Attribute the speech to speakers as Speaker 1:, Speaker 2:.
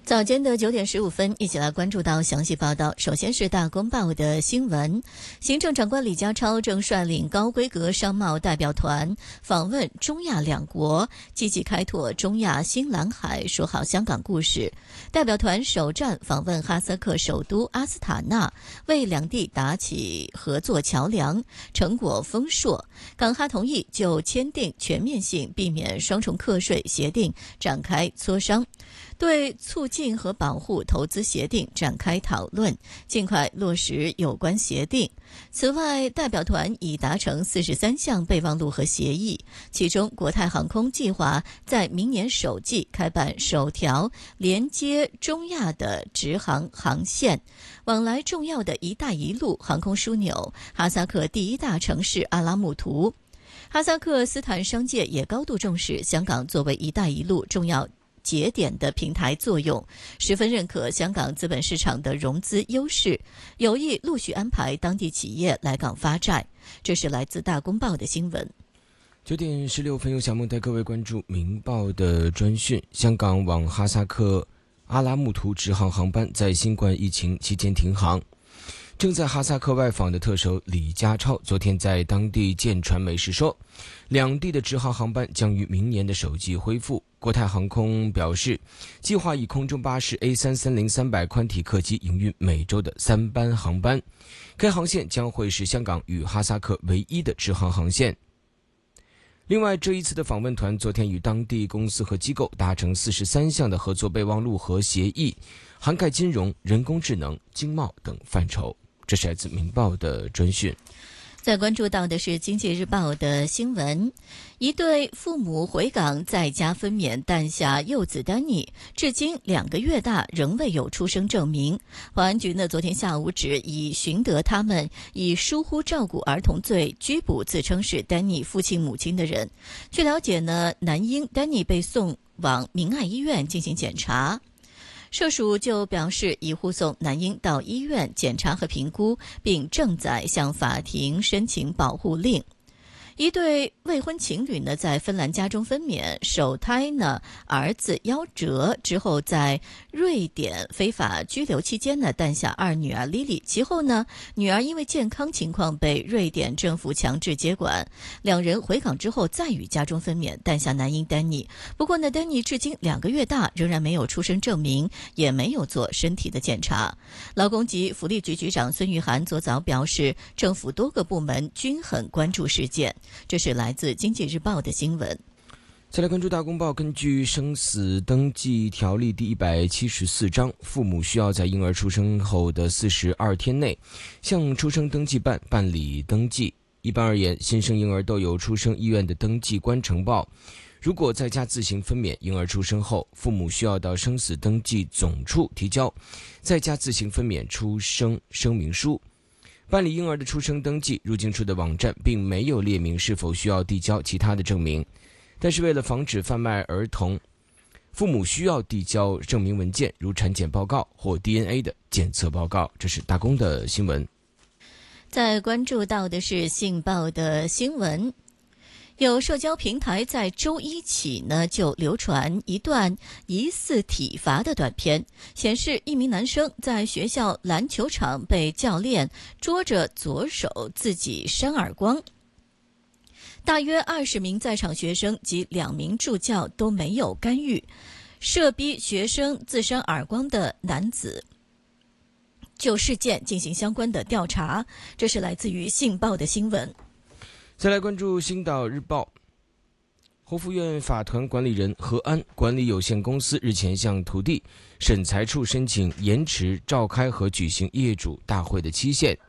Speaker 1: 早间的9点15分，一起来关注到详细报道。首先是大公报的新闻，行政长官李家超正率领高规格商贸代表团访问中亚两国，积极开拓中亚新蓝海，说好香港故事。代表团首站访问哈萨克首都阿斯塔纳，为两地打起合作桥梁，成果丰硕。港哈同意就签订全面性避免双重课税协定展开磋商，对促进和保护投资协定展开讨论，尽快落实有关协定。此外，代表团已达成43项备忘录和协议，其中国泰航空计划在明年首季开办首条连接中亚的直航航线，往来重要的一带一路航空枢纽哈萨克第一大城市阿拉木图。哈萨克斯坦商界也高度重视香港作为一带一路重要节点的平台作用，十分认可香港资本市场的融资优势，有意陆续安排当地企业来港发债。这是来自大公报的新闻。
Speaker 2: 9点16分，由小梦带各位关注明报的专讯。香港往哈萨克阿拉木图直航航班在新冠疫情期间停航。正在哈萨克外访的特首李家超昨天在当地见传媒时说，两地的直航航班将于明年的首季恢复。国泰航空表示，计划以空中巴士 A330-300 宽体客机营运每周的3班航班，该航线将会是香港与哈萨克唯一的直航航线。另外，这一次的访问团昨天与当地公司和机构达成43项的合作备忘录和协议，涵盖金融、人工智能、经贸等范畴。这是来自明报的专讯。
Speaker 1: 再关注到的是经济日报的新闻，一对父母回港在家分娩诞下幼子丹尼，至今2个月大，仍未有出生证明。保安局昨天下午指已寻得他们以疏忽照顾儿童罪拘捕自称是丹尼父亲母亲的人。据了解男婴丹尼被送往明爱医院进行检查。社署就表示，已护送男婴到医院检查和评估，并正在向法庭申请保护令。一对未婚情侣在芬兰家中分娩，首胎儿子夭折之后，在瑞典非法居留期间诞下二女儿莉莉。其后女儿因为健康情况被瑞典政府强制接管，两人回港之后再与家中分娩，诞下男婴丹尼。不过丹尼至今2个月大，仍然没有出生证明，也没有做身体的检查。劳工及福利局局长孙玉菡昨早表示，政府多个部门均很关注事件。这是来自经济日报的新闻。
Speaker 2: 再来关注大公报，根据生死登记条例第174章，父母需要在婴儿出生后的42天内向出生登记办办理登记。一般而言，新生婴儿都有出生医院的登记官呈报。如果在家自行分娩，婴儿出生后，父母需要到生死登记总处提交在家自行分娩出生声明书。办理婴儿的出生登记，入境处的网站并没有列明是否需要递交其他的证明，但是为了防止贩卖儿童，父母需要递交证明文件，如产检报告或 DNA 的检测报告。这是大公的新闻。
Speaker 1: 再关注到的是信报的新闻，有社交平台在周一起就流传一段疑似体罚的短片，显示一名男生在学校篮球场被教练捉着左手自己扇耳光。大约20名在场学生及2名助教都没有干预，设逼学生自扇耳光的男子就事件进行相关的调查。这是来自于信报的新闻。
Speaker 2: 再来关注星岛日报，侯福院法团管理人和安管理有限公司日前向土地审裁处申请延迟召开和举行业主大会的期限。